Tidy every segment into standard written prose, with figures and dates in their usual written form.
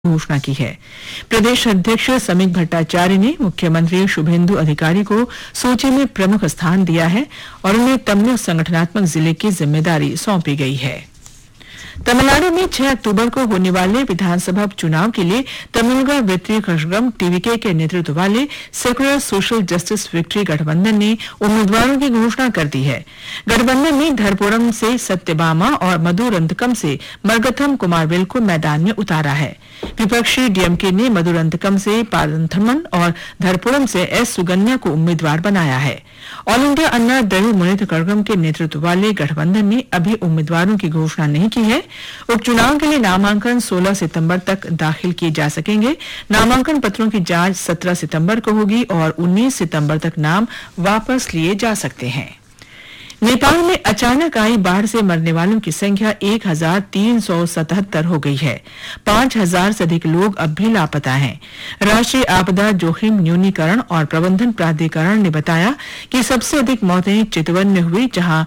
घोषणा की है। प्रदेश अध्यक्ष समीक भट्टाचार्य ने मुख्यमंत्री शुभेंदु अधिकारी को सूची में प्रमुख स्थान दिया है और उन्हें तमिल संगठनात्मक जिले की जिम्मेदारी सौंपी गई है। तमिलनाडु में 6 अक्टूबर को होने वाले विधानसभा चुनाव के लिए तमिलगा वित्तीय कषगम टीवीके के नेतृत्व वाले सेकुलर सोशल जस्टिस विक्ट्री गठबंधन ने उम्मीदवारों की घोषणा कर दी है। गठबंधन ने धरपुरम से सत्यभामा और मधुरंतकम से मरगथम कुमारवेल को मैदान में उतारा है। विपक्षी डीएमके ने मधुरंतकम से पारंथमन और धरपुरम से एस सुगन्या को उम्मीदवार बनाया है। ऑल इंडिया अन्ना द्रविड़ मुनेत्र कड़गम के नेतृत्व वाले गठबंधन ने अभी उम्मीदवारों की घोषणा नहीं की है। उपचुनाव के लिए नामांकन 16 सितंबर तक दाखिल किए जा सकेंगे। नामांकन पत्रों की जांच 17 सितंबर को होगी और 19 सितंबर तक नाम वापस लिए जा सकते हैं। नेपाल में अचानक आई बाढ़ से मरने वालों की संख्या 1377 हो गई है। 5000 से अधिक लोग अब भी लापता हैं। राष्ट्रीय आपदा जोखिम न्यूनीकरण और प्रबंधन प्राधिकरण ने बताया कि सबसे अधिक मौतें चितवन में हुई, जहां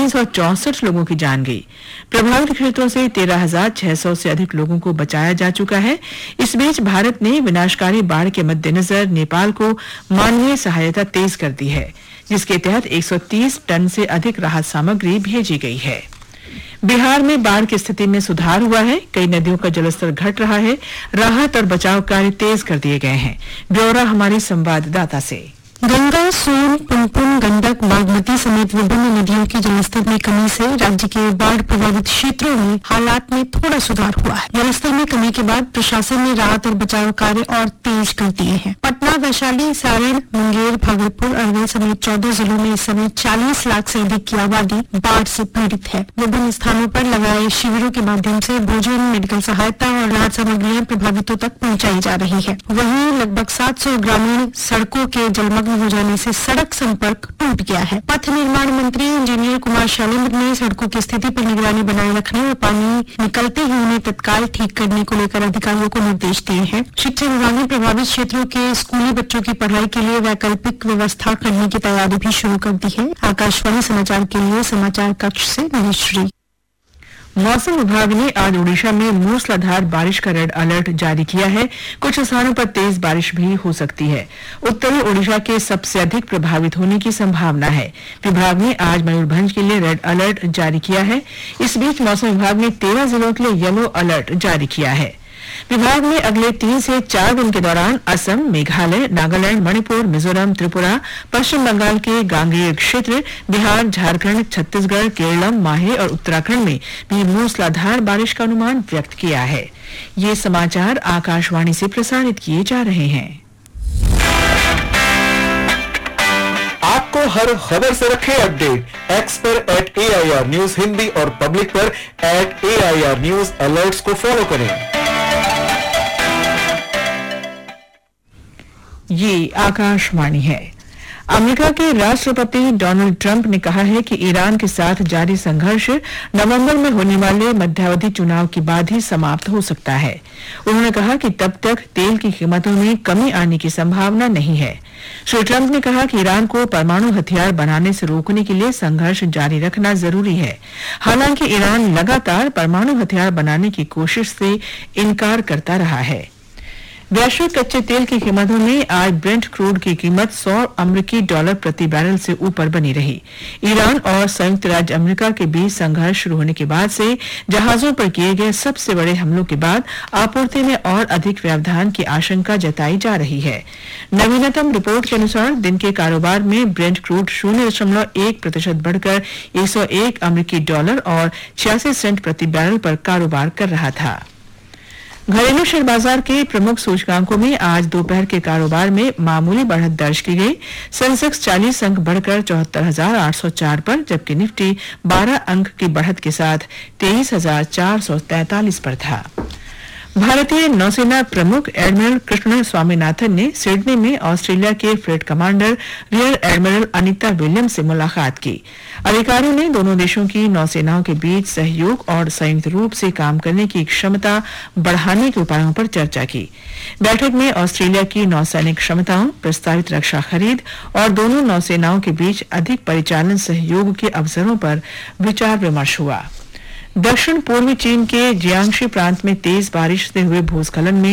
364 लोगों की जान गई। प्रभावित क्षेत्रों से 13,600 से अधिक लोगों को बचाया जा चुका है। इस बीच भारत ने विनाशकारी बाढ़ के मद्देनजर नेपाल को मानवीय सहायता तेज कर दी है, जिसके तहत 130 टन से अधिक राहत सामग्री भेजी गई है। बिहार में बाढ़ की स्थिति में सुधार हुआ है। कई नदियों का जलस्तर घट रहा है। राहत और बचाव कार्य तेज कर दिए गए हैं। ब्यौरा हमारे संवाददाता से। गंगा, सोन, पुनपुन, गंडक, बागमती समेत विभिन्न नदियों के जलस्तर में कमी से राज्य के बाढ़ प्रभावित क्षेत्रों में हालात में थोड़ा सुधार हुआ है। जलस्तर में कमी के बाद प्रशासन ने राहत और बचाव कार्य और तेज कर दिए हैं। पटना, वैशाली, सारण, मुंगेर, भागलपुर, अरवल समेत 14 जिलों में इस समय 40 लाख से अधिक की आबादी बाढ़ से पीड़ित है। विभिन्न स्थानों पर लगाए शिविरों के माध्यम से भोजन, मेडिकल सहायता और राहत सामग्रियां प्रभावितों तक पहुँचाई जा रही है। वहीं लगभग 700 ग्रामीण सड़कों के जलमग्न हो जाने से सड़क संपर्क टूट गया है। पथ निर्माण मंत्री इंजीनियर कुमार शैलेंद्र ने सड़कों की स्थिति पर निगरानी बनाए रखने और पानी निकलते ही उन्हें तत्काल ठीक करने को लेकर अधिकारियों को निर्देश दिए हैं। शिक्षा विभाग ने प्रभावित क्षेत्रों के स्कूली बच्चों की पढ़ाई के लिए वैकल्पिक व्यवस्था करने की तैयारी भी शुरू कर दी है। आकाशवाणी समाचार के लिए समाचार कक्ष से नरेश्वरी। मौसम विभाग ने आज ओडिशा में मूसलाधार बारिश का रेड अलर्ट जारी किया है। कुछ स्थानों पर तेज बारिश भी हो सकती है। उत्तरी ओडिशा के सबसे अधिक प्रभावित होने की संभावना है। विभाग ने आज मयूरभंज के लिए रेड अलर्ट जारी किया है। इस बीच मौसम विभाग ने 13 जिलों के लिए येलो अलर्ट जारी किया है। विभाग ने अगले 3 से 4 दिन के दौरान असम, मेघालय, नागालैंड, मणिपुर, मिजोरम, त्रिपुरा, पश्चिम बंगाल के गांगेय क्षेत्र, बिहार, झारखंड, छत्तीसगढ़, केरलम, माहे और उत्तराखंड में भी मूसलाधार बारिश का अनुमान व्यक्त किया है। ये समाचार आकाशवाणी से प्रसारित किए जा रहे हैं। आपको हर खबर से रखे अपडेट। एक्स पर @AIR न्यूज हिंदी और पब्लिक पर @AIR न्यूज अलर्ट्स को फॉलो करें। ये आकाशवाणी है। अमेरिका के राष्ट्रपति डोनाल्ड ट्रंप ने कहा है कि ईरान के साथ जारी संघर्ष नवंबर में होने वाले मध्यावधि चुनाव के बाद ही समाप्त हो सकता है। उन्होंने कहा कि तब तक तेल की कीमतों में कमी आने की संभावना नहीं है। श्री ट्रंप ने कहा कि ईरान को परमाणु हथियार बनाने से रोकने के लिए संघर्ष जारी रखना जरूरी है। हालांकि ईरान लगातार परमाणु हथियार बनाने की कोशिश से इनकार करता रहा है। वैश्विक कच्चे तेल की कीमतों में आज ब्रेंट क्रूड की कीमत $100 प्रति बैरल से ऊपर बनी रही। ईरान और संयुक्त राज्य अमेरिका के बीच संघर्ष शुरू होने के बाद से जहाजों पर किए गए सबसे बड़े हमलों के बाद आपूर्ति में और अधिक व्यवधान की आशंका जताई जा रही है। नवीनतम रिपोर्ट के अनुसार दिन के कारोबार में ब्रेंट क्रूड 0.1% बढ़कर $101 और 86 सेंट प्रति बैरल पर कारोबार कर रहा था। घरेलू शेयर बाजार के प्रमुख सूचकांकों में आज दोपहर के कारोबार में मामूली बढ़त दर्ज की गई। सेंसेक्स 40 अंक बढ़कर 74,804 पर, जबकि निफ्टी 12 अंक की बढ़त के साथ 23,443 पर था। भारतीय नौसेना प्रमुख एडमिरल कृष्ण स्वामीनाथन ने सिडनी में ऑस्ट्रेलिया के fleet commander rear admiral Anita Williams से मुलाकात की। अधिकारियों ने दोनों देशों की नौसेनाओं के बीच सहयोग और संयुक्त रूप से काम करने की क्षमता बढ़ाने के उपायों पर चर्चा की। बैठक में ऑस्ट्रेलिया की नौसैनिक क्षमताओं, प्रस्तावित रक्षा खरीद और दोनों नौसेनाओं के बीच अधिक परिचालन सहयोग के अवसरों पर विचार विमर्श हुआ। दक्षिण पूर्वी चीन के जियांगशी प्रांत में तेज बारिश से हुए भूस्खलन में